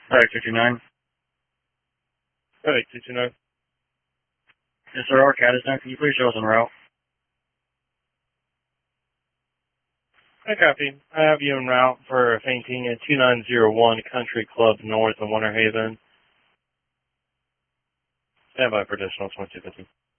Alright, 229. Alright, 229. Yes, sir, Arcata is done. Can you please show us en route? I copy. I have you en route for fainting at 2901 Country Club North in Winter Haven. Stand by for additional 2250.